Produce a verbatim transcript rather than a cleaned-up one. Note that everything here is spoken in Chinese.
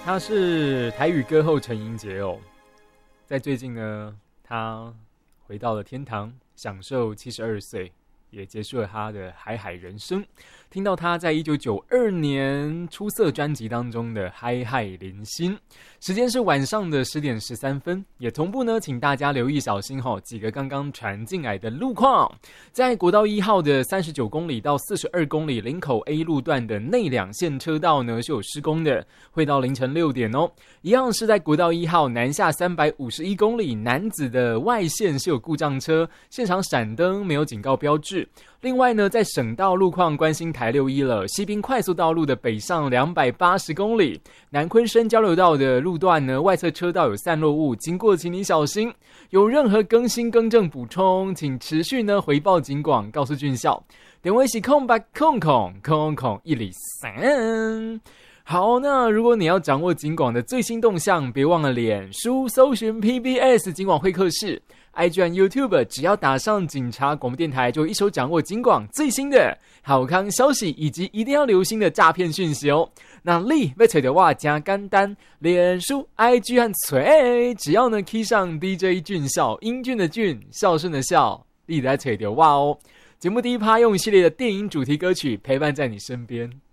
他是台语歌后陈英杰哦，在最近呢，他回到了天堂，享受七十二岁，也结束了他的海海人生。听到他在一九九二年出色专辑当中的《嗨嗨零星》，时间是晚上的十点十三分，也同步呢，请大家留意小心吼、哦、几个刚刚传进来的路况。在国道一号的三十九公里到四十二公里林口 A 路段的内两线车道呢是有施工的，会到凌晨六点哦。一样是在国道一号南下三百五十一公里南子的外线是有故障车，现场闪灯没有警告标志。另外呢，在省道路况关心台六一了，西滨快速道路的北上两百八十公里，南昆生交流道的路段呢，外侧车道有散落物，经过请你小心。有任何更新更正补充，请持续呢回报警广，告诉军校。点位是空白空空空空一里三。好，那如果你要掌握警广的最新动向，别忘了脸书搜寻 P B S 警广会客室。I G 和 YouTube 只要打上警察广播电台，就一手掌握警广最新的好康消息以及一定要留心的诈骗讯息哦。那你要找到我加简单，脸书 I G 和嘴，只要呢 key 上 D J 俊孝，英俊的俊，孝顺的孝，你来找到我哦。节目第一趴用一系列的电影主题歌曲陪伴在你身边。